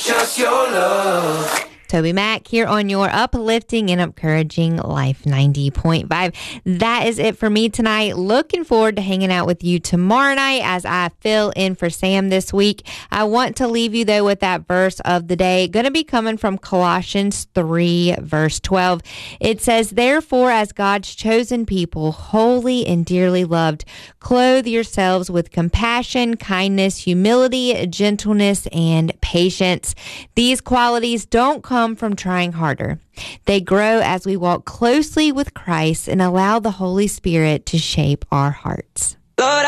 just your love. Toby Mac here on your uplifting and encouraging Life 90.5. That is it for me tonight. Looking forward to hanging out with you tomorrow night as I fill in for Sam this week. I want to leave you, though, with that verse of the day. Going to be coming from Colossians 3, verse 12. It says, "Therefore, as God's chosen people, holy and dearly loved, clothe yourselves with compassion, kindness, humility, gentleness, and patience. These qualities don't come from trying harder. They grow as we walk closely with Christ and allow the Holy Spirit to shape our hearts." Lord,